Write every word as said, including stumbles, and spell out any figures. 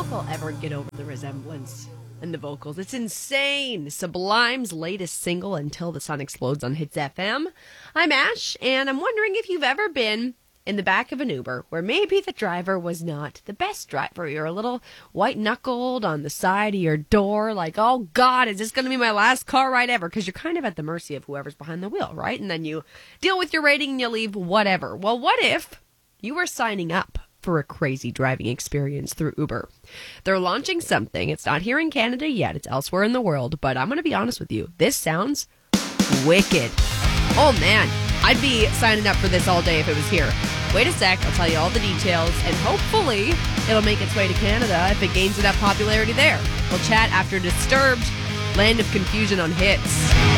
if I'll ever get over the resemblance and the vocals. It's insane. Sublime's latest single, Until the Sun Explodes, on Hits F M. I'm Ash, and I'm wondering if you've ever been in the back of an Uber where maybe the driver was not the best driver. You're a little white-knuckled on the side of your door, like, oh, God, is this going to be my last car ride ever? Because you're kind of at the mercy of whoever's behind the wheel, right? And then you deal with your rating and you leave whatever. Well, what if you were signing up for a crazy driving experience through Uber? They're launching something. It's not here in Canada yet. It's elsewhere in the world. But I'm going to be honest with you. This sounds wicked. Oh, man. I'd be signing up for this all day if it was here. Wait a sec. I'll tell you all the details. And hopefully it'll make its way to Canada if it gains enough popularity there. We'll chat after Disturbed, Land of Confusion on Hits.